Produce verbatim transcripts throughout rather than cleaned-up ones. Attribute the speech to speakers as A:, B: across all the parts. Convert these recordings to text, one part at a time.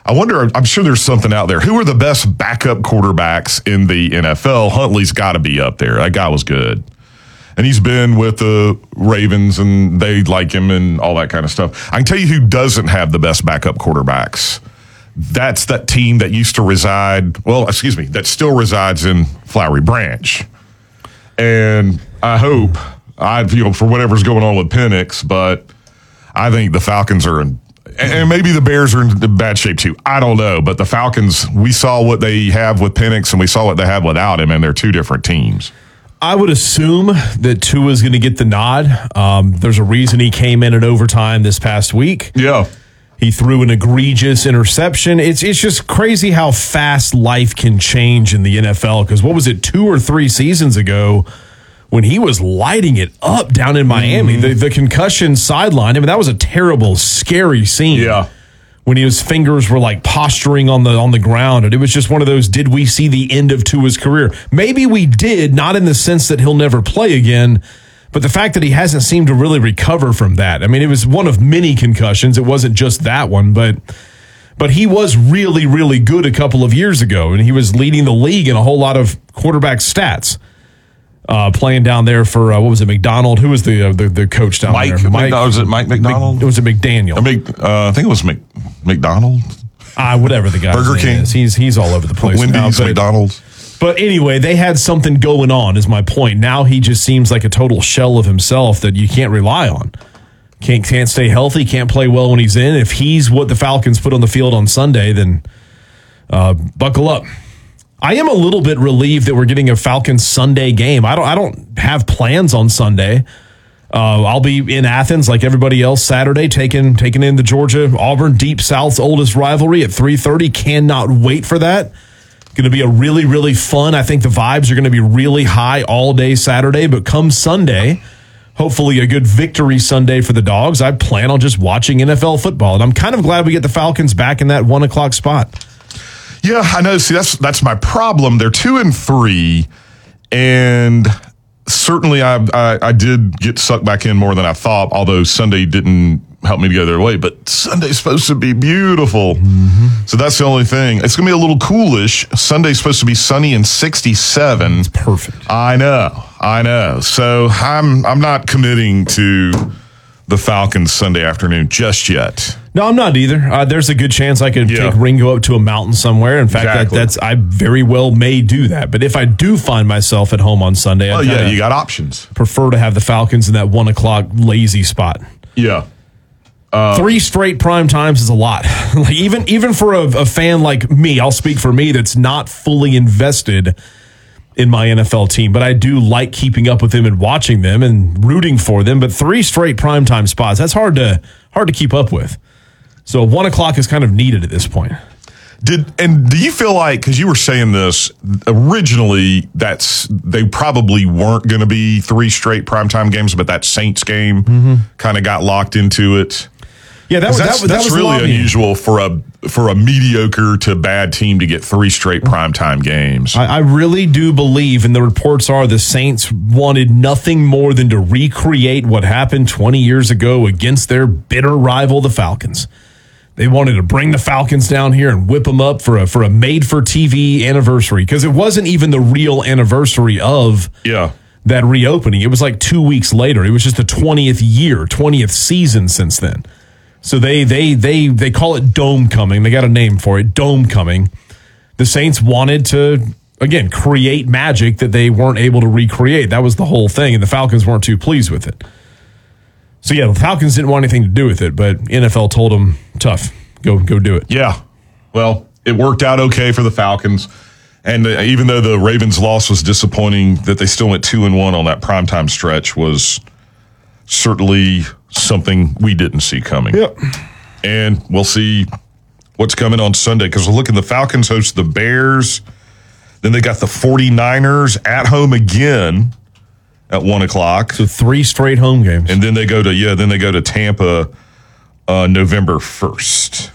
A: I wonder, I'm sure there's something out there. Who are the best backup quarterbacks in the N F L? Huntley's got to be up there. That guy was good. And he's been with the Ravens, and they like him and all that kind of stuff. I can tell you who doesn't have the best backup quarterbacks. That's that team that used to reside, well, excuse me, that still resides in Flowery Branch. And I hope, I you know, for whatever's going on with Penix, but I think the Falcons are in, and maybe the Bears are in bad shape too. I don't know. But the Falcons, we saw what they have with Penix and we saw what they have without him, and they're two different teams.
B: I would assume that Tua's going to get the nod. Um, there's a reason he came in in overtime this past week.
A: Yeah.
B: He threw an egregious interception. It's it's just crazy how fast life can change in the N F L. Because what was it, two or three seasons ago, when he was lighting it up down in Miami, mm-hmm. the, the concussion sideline, I mean, that was a terrible, scary scene.
A: Yeah.
B: When his fingers were like posturing on the on the ground. And it was just one of those, did we see the end of Tua's career? Maybe we did, not in the sense that he'll never play again, but the fact that he hasn't seemed to really recover from that. I mean, it was one of many concussions. It wasn't just that one, but but he was really, really good a couple of years ago, and he was leading the league in a whole lot of quarterback stats. Uh, playing down there for, uh, what was it, McDonald? Who was the uh, the, the coach down
A: Mike,
B: there?
A: Mike. Was it Mike McDonald?
B: Mc, it was a McDaniel.
A: I, Mc, uh, I think it was Mc, McDonald.
B: Ah, uh, whatever the guy's
A: Burger
B: name
A: King.
B: is. He's, he's all over the place
A: Wendy's,
B: now. But,
A: McDonald's.
B: But anyway, they had something going on, is my point. Now he just seems like a total shell of himself that you can't rely on. Can't, can't stay healthy, can't play well when he's in. If he's what the Falcons put on the field on Sunday, then uh, buckle up. I am a little bit relieved that we're getting a Falcons Sunday game. I don't I don't have plans on Sunday. Uh, I'll be in Athens like everybody else Saturday, taking taking in the Georgia Auburn Deep South's oldest rivalry at three thirty. Cannot wait for that. Going to be a really, really fun. I think the vibes are going to be really high all day Saturday, but come Sunday, hopefully a good victory Sunday for the Dogs, I plan on just watching N F L football. And I'm kind of glad we get the Falcons back in that one o'clock spot.
A: Yeah, I know. See, that's that's my problem. They're two and three, and certainly I, I I did get sucked back in more than I thought. Although Sunday didn't help me to go their way, but Sunday's supposed to be beautiful. Mm-hmm. So that's the only thing. It's going to be a little coolish. Sunday's supposed to be sunny and sixty-seven.
B: It's perfect.
A: I know, I know. So I'm I'm not committing to the Falcons Sunday afternoon just yet.
B: No, I'm not either. Uh, there's a good chance I could yeah. take Ringo up to a mountain somewhere. In fact, exactly. that, that's I very well may do that. But if I do find myself at home on Sunday,
A: oh, yeah, you got options.
B: Prefer to have the Falcons in that one o'clock lazy spot.
A: Yeah. Uh,
B: Three straight prime times is a lot. like even even for a, a fan like me, I'll speak for me, that's not fully invested in my N F L team, but I do like keeping up with them and watching them and rooting for them. But three straight primetime spots, that's hard to hard to keep up with. So one o'clock is kind of needed at this point.
A: Did and do you feel like, because you were saying this originally, that's they probably weren't going to be three straight primetime games, but that Saints game mm-hmm. kind of got locked into it.
B: Yeah, that was
A: that's,
B: that,
A: that's
B: that was
A: really
B: lobbying.
A: unusual for a for a mediocre to bad team to get three straight primetime games.
B: I, I really do believe, and the reports are, the Saints wanted nothing more than to recreate what happened twenty years ago against their bitter rival, the Falcons. They wanted to bring the Falcons down here and whip them up for a for a made-for-T V anniversary, because it wasn't even the real anniversary of
A: yeah.
B: that reopening. It was like two weeks later. It was just the twentieth year, twentieth season since then. So they they they they call it Dome Coming. They got a name for it, Dome Coming. The Saints wanted to, again, create magic that they weren't able to recreate. That was the whole thing, and the Falcons weren't too pleased with it. So, yeah, the Falcons didn't want anything to do with it, but N F L told them, tough, go go do it.
A: Yeah. Well, it worked out okay for the Falcons. And uh, even though the Ravens' loss was disappointing, that they still went two and one on that primetime stretch was certainly something we didn't see coming.
B: Yep.
A: And we'll see what's coming on Sunday, because we're looking, the Falcons host the Bears. Then they got the 49ers at home again at one o'clock.
B: So three straight home games.
A: And then they go to, yeah, then they go to Tampa uh, November first.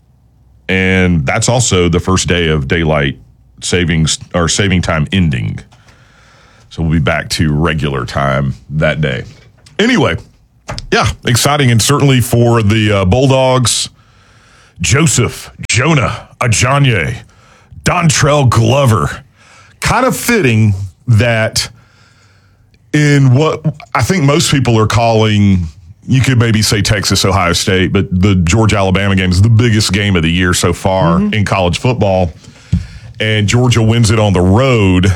A: And that's also the first day of daylight savings or saving time ending. So we'll be back to regular time that day. Anyway, yeah, exciting. And certainly for the uh, Bulldogs, Joseph, Jonah, Ajonye, Dontrell Glover. Kind of fitting that in what I think most people are calling, you could maybe say Texas, Ohio State, but the Georgia-Alabama game is the biggest game of the year so far mm-hmm. in college football. And Georgia wins it on the road.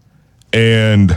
A: And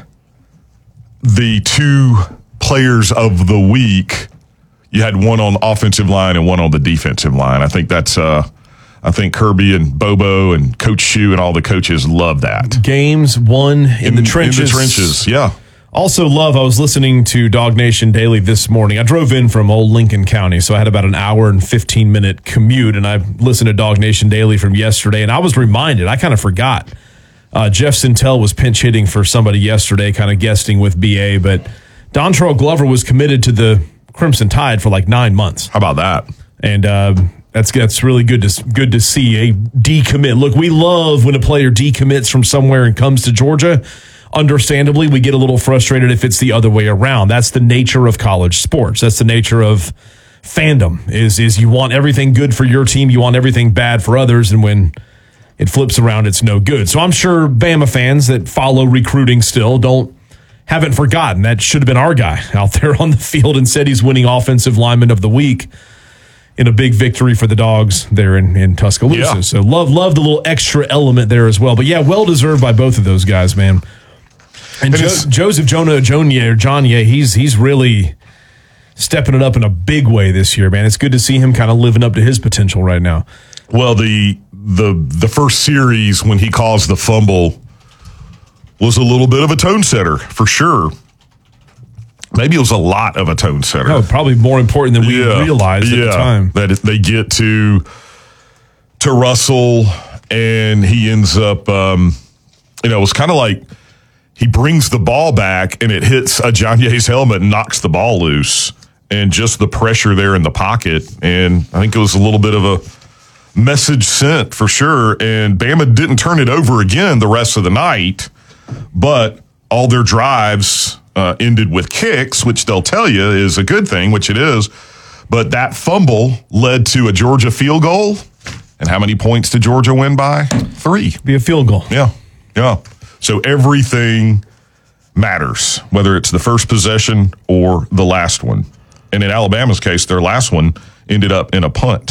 A: the two players of the week, you had one on the offensive line and one on the defensive line. I think that's, uh, I think Kirby and Bobo and Coach Shu and all the coaches love that. Games won in, in the trenches. In the trenches, yeah.
B: Also love, I was listening to Dog Nation Daily this morning. I drove in from old Lincoln County, so I had about an hour and fifteen minute commute, and I listened to Dog Nation Daily from yesterday, and I was reminded, I kind of forgot. Uh, Jeff Sintel was pinch hitting for somebody yesterday, kind of guesting with B A, but Dontrell Glover was committed to the Crimson Tide for like nine months.
A: How about that?
B: And uh, that's that's really good to good to see a decommit. Look, we love when a player decommits from somewhere and comes to Georgia. Understandably, we get a little frustrated if it's the other way around. That's the nature of college sports. That's the nature of fandom, is, is you want everything good for your team, you want everything bad for others, and when it flips around, it's no good. So I'm sure Bama fans that follow recruiting still don't haven't forgotten that should have been our guy out there on the field and said he's winning Offensive Lineman of the Week in a big victory for the Dogs there in, in Tuscaloosa. Yeah. So love, love the little extra element there as well. But yeah, well-deserved by both of those guys, man. And jo- Joseph Jonah Ajonye or Jonye, he's he's really stepping it up in a big way this year, man. It's good to see him kind of living up to his potential right now.
A: Well, the the the first series when he caused the fumble was a little bit of a tone setter for sure. Maybe it was a lot of a tone setter.
B: No, probably more important than we yeah, realized at
A: yeah,
B: the time.
A: That they get to to Russell and he ends up, um, you know, it was kind of like he brings the ball back and it hits Ajonye's helmet and knocks the ball loose. And just the pressure there in the pocket. And I think it was a little bit of a message sent for sure. And Bama didn't turn it over again the rest of the night. But all their drives uh, ended with kicks, which they'll tell you is a good thing, which it is. But that fumble led to a Georgia field goal. And how many points did Georgia win by? Three.
B: Be a field goal.
A: Yeah, yeah. So everything matters, whether it's the first possession or the last one. And in Alabama's case, their last one ended up in a punt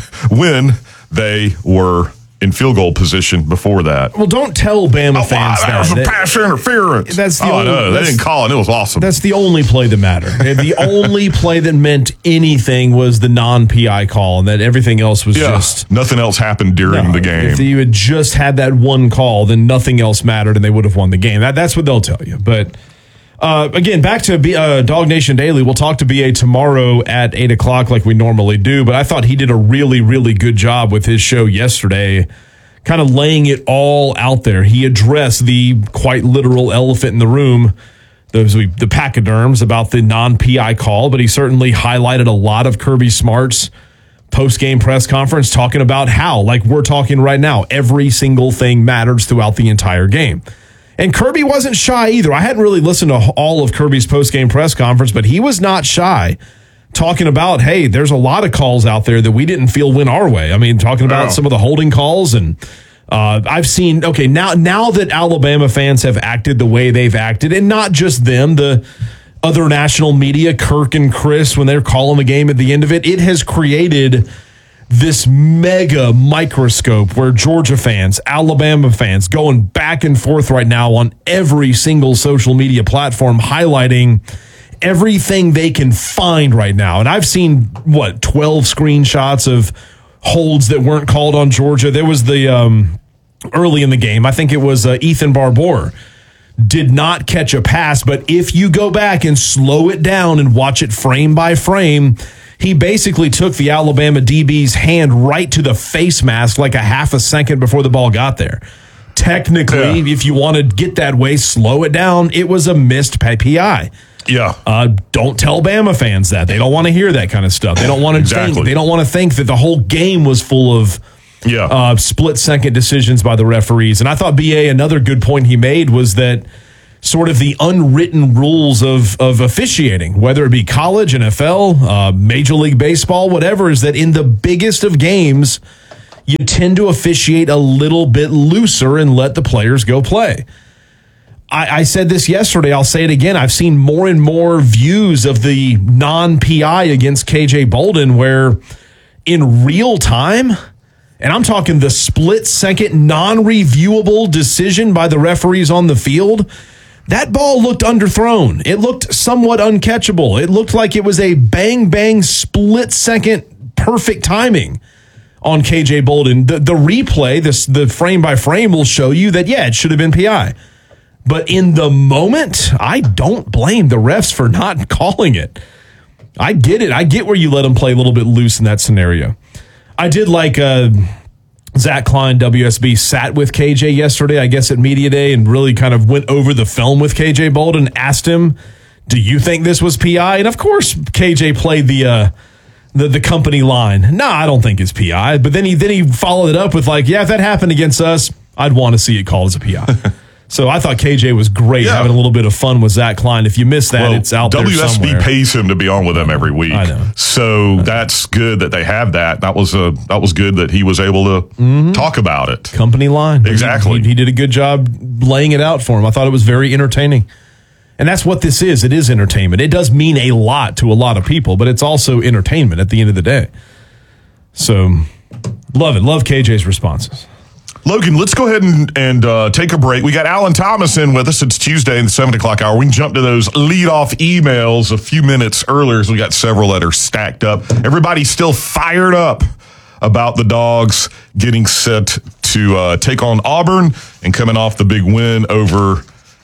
A: when they were in field goal position before that.
B: Well, don't tell Bama
A: oh,
B: fans
A: wow, that.
B: that
A: was a pass interference.
B: That's the
A: oh,
B: only,
A: no, they didn't call it. It was awesome.
B: That's the only play that mattered. The only play that meant anything was the non-P I call, and that everything else was
A: yeah,
B: just...
A: nothing else happened during
B: no,
A: the game.
B: If you had just had that one call, then nothing else mattered, and they would have won the game. That, that's what they'll tell you. But... Uh, again, back to B, uh, Dog Nation Daily. We'll talk to B A tomorrow at eight o'clock like we normally do, but I thought he did a really, really good job with his show yesterday, kind of laying it all out there. He addressed the quite literal elephant in the room, those the pachyderms about the non-P I call, but he certainly highlighted a lot of Kirby Smart's post-game press conference talking about how, like we're talking right now, every single thing matters throughout the entire game. And Kirby wasn't shy either. I hadn't really listened to all of Kirby's post-game press conference, but he was not shy talking about, hey, there's a lot of calls out there that we didn't feel went our way. I mean, talking about oh. some of the holding calls. And uh, I've seen, okay, now, now that Alabama fans have acted the way they've acted, and not just them, the other national media, Kirk and Chris, when they're calling the game at the end of it, it has created this mega microscope where Georgia fans, Alabama fans, going back and forth right now on every single social media platform, highlighting everything they can find right now. And I've seen, what, twelve screenshots of holds that weren't called on Georgia. There was the, um, early in the game, I think it was uh, Ethan Barbour, did not catch a pass, but if you go back and slow it down and watch it frame by frame, he basically took the Alabama D B's hand right to the face mask like a half a second before the ball got there. Technically, yeah. if you want to get that way, slow it down. It was a missed P I.
A: Yeah.
B: Uh, don't tell Bama fans that. They don't want to hear that kind of stuff. They don't want to
A: exactly.
B: think. They don't want to think that the whole game was full of
A: yeah.
B: uh, split second decisions by the referees. And I thought B A, another good point he made was that sort of the unwritten rules of, of officiating, whether it be college, N F L, uh, Major League Baseball, whatever, is that in the biggest of games, you tend to officiate a little bit looser and let the players go play. I, I said this yesterday. I'll say it again. I've seen more and more views of the non-P I against K J Bolden where in real time, and I'm talking the split-second non-reviewable decision by the referees on the field, that ball looked underthrown. It looked somewhat uncatchable. It looked like it was a bang-bang split-second perfect timing on K J Bolden. The, the replay, this the frame-by-frame will show you that, yeah, it should have been P I. But in the moment, I don't blame the refs for not calling it. I get it. I get where you let them play a little bit loose in that scenario. I did like uh, Zach Klein, W S B, sat with K J yesterday, I guess at Media Day, and really kind of went over the film with K J Bolden, asked him, do you think this was P I? And of course, K J played the uh, the, the company line. No, I don't think it's P I. But then he, then he followed it up with like, yeah, if that happened against us, I'd want to see it called as a P I. So I thought K J was great, yeah. having a little bit of fun with Zach Klein. If you missed that, well, it's out
A: W S B
B: there somewhere.
A: pays him to be on with them every week.
B: I know.
A: So
B: I know.
A: That's good that they have that. That was a that was good that he was able to mm-hmm. talk about it.
B: Company line.
A: Exactly.
B: He, he did a good job laying it out for him. I thought it was very entertaining. And that's what this is. It is entertainment. It does mean a lot to a lot of people, but it's also entertainment at the end of the day. So love it. Love K J's responses.
A: Logan, let's go ahead and, and uh, take a break. We got Alan Thomas in with us. It's Tuesday in the seven o'clock hour. We can jump to those lead-off emails a few minutes earlier, so we got several that are stacked up. Everybody's still fired up about the Dogs getting set to uh, take on Auburn and coming off the big win over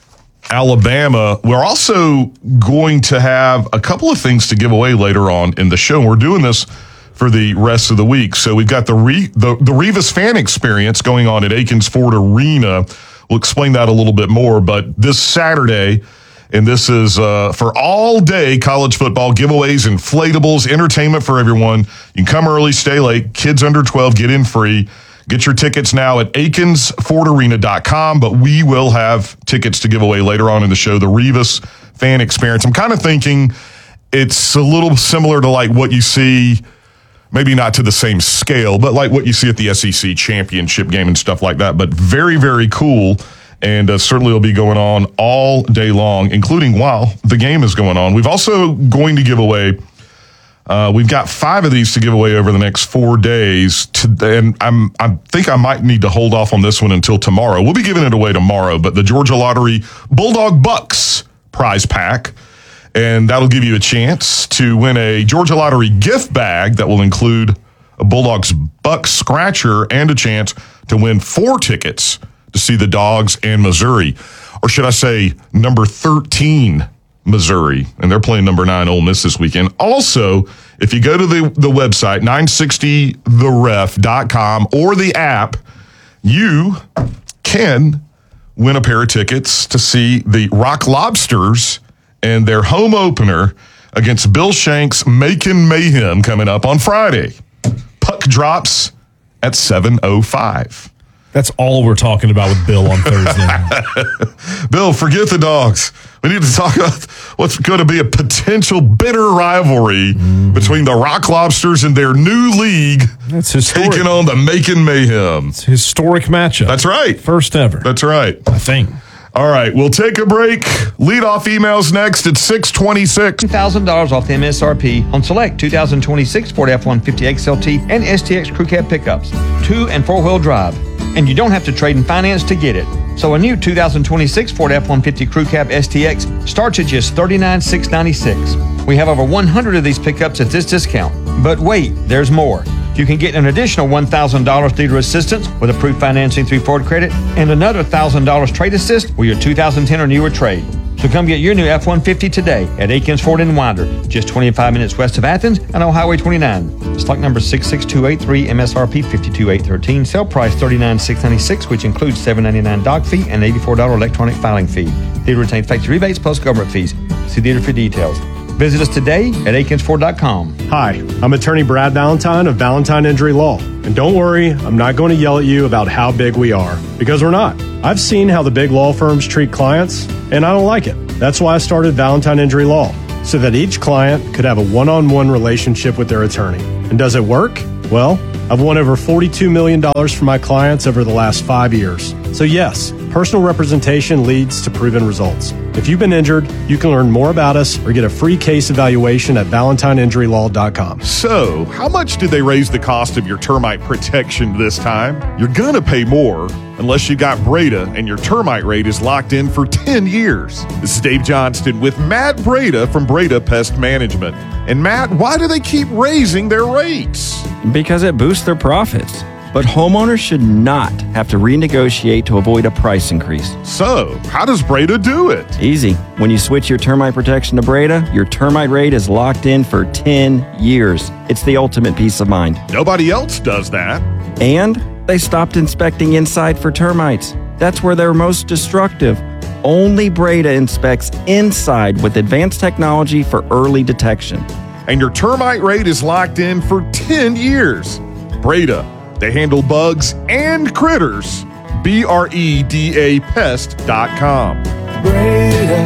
A: Alabama. We're also going to have a couple of things to give away later on in the show. We're doing this for the rest of the week. So we've got the Re- the, the Revis fan experience going on at Aikens Ford Arena. We'll explain that a little bit more. But this Saturday, and this is uh, for all day college football, giveaways, inflatables, entertainment for everyone. You can come early, stay late. Kids under twelve, get in free. Get your tickets now at aikens ford arena dot com. But we will have tickets to give away later on in the show. The Revis fan experience. I'm kind of thinking it's a little similar to like what you see, maybe not to the same scale, but like what you see at the S E C championship game and stuff like that. But very, very cool. And uh, certainly will be going on all day long, including while the game is going on. We've also going to give away, uh, we've got five of these to give away over the next four days. To, and I'm, I think I might need to hold off on this one until tomorrow. We'll be giving it away tomorrow, but the Georgia Lottery Bulldog Bucks prize pack. And that'll give you a chance to win a Georgia Lottery gift bag that will include a Bulldogs Bucks scratcher and a chance to win four tickets to see the Dogs and Missouri. Or should I say number thirteen, Missouri. And they're playing number nine, Ole Miss this weekend. Also, if you go to the, the website, nine sixty the ref dot com or the app, you can win a pair of tickets to see the Rock Lobsters and their home opener against Bill Shank's Macon Mayhem coming up on Friday. Puck drops at seven oh five.
B: That's all we're talking about with Bill on Thursday.
A: Bill, forget the Dogs. We need to talk about what's going to be a potential bitter rivalry mm-hmm. between the Rock Lobsters and their new league.
B: That's historic.
A: Taking on the Macon Mayhem.
B: It's a historic matchup.
A: That's right.
B: First ever.
A: That's right.
B: I think.
A: All right, we'll take a break. Lead off emails next at six twenty-six.
C: two thousand dollars off the M S R P on select two thousand twenty-six Ford F one fifty X L T and S T X Crew Cab pickups, two and four-wheel drive. And you don't have to trade in finance to get it. So a new two thousand twenty-six Ford F one fifty Crew Cab S T X starts at just thirty-nine thousand six hundred ninety-six dollars. We have over one hundred of these pickups at this discount. But wait, there's more. You can get an additional one thousand dollars dealer assistance with approved financing through Ford Credit and another one thousand dollars trade assist with your two thousand ten or newer trade. So come get your new F one fifty today at Aikens Ford in Winder, just twenty-five minutes west of Athens and on Highway twenty-nine. Stock number six six two eight three, M S R P five two eight one three, sale price thirty-nine thousand six hundred ninety-six dollars, which includes seven dollars and ninety-nine cents dock fee and eighty-four dollars electronic filing fee. Dealer retains factory rebates plus government fees. See dealer for details. Visit us today at aikens ford dot com.
D: Hi, I'm attorney Brad Valentine of Valentine Injury Law. And don't worry, I'm not going to yell at you about how big we are, because we're not. I've seen how the big law firms treat clients, and I don't like it. That's why I started Valentine Injury Law, so that each client could have a one-on-one relationship with their attorney. And does it work? Well, I've won over forty-two million dollars for my clients over the last five years. So yes, personal representation leads to proven results. If you've been injured, you can learn more about us or get a free case evaluation at valentine injury law dot com.
A: So, how much did they raise the cost of your termite protection this time? You're gonna pay more unless you got Breda and your termite rate is locked in for ten years. This is Dave Johnston with Matt Breda from Breda Pest Management. And Matt, why do they keep raising their rates?
E: Because it boosts their profits. But homeowners should not have to renegotiate to avoid a price increase.
A: So, how does Breda do it?
E: Easy. When you switch your termite protection to Breda, your termite rate is locked in for ten years. It's the ultimate peace of mind.
A: Nobody else does that.
E: And they stopped inspecting inside for termites. That's where they're most destructive. Only Breda inspects inside with advanced technology for early detection.
A: And your termite rate is locked in for ten years. Breda. They handle bugs and critters. B R E D A pest dot com.
F: Breda,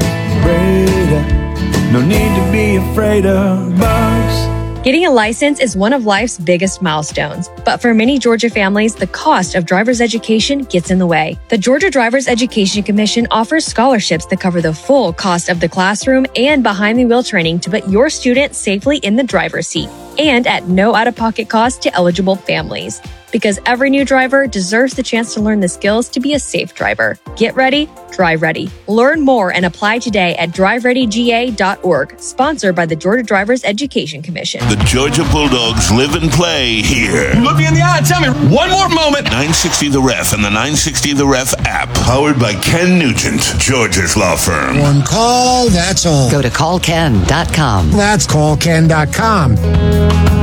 F: Breda, no need to be afraid of bugs.
G: Getting a license is one of life's biggest milestones, but for many Georgia families, the cost of driver's education gets in the way. The Georgia Driver's Education Commission offers scholarships that cover the full cost of the classroom and behind-the-wheel training to put your student safely in the driver's seat, and at no out-of-pocket cost to eligible families. Because every new driver deserves the chance to learn the skills to be a safe driver. Get ready, drive ready. Learn more and apply today at drive ready G A dot org, sponsored by the Georgia Drivers Education Commission.
H: The Georgia Bulldogs live and play here.
F: Look me in the eye, tell me one more moment.
H: nine sixty The Ref and the nine sixty The Ref app. Powered by Ken Nugent, Georgia's law firm.
I: One call, that's all.
J: Go to call ken dot com.
I: That's call ken dot com.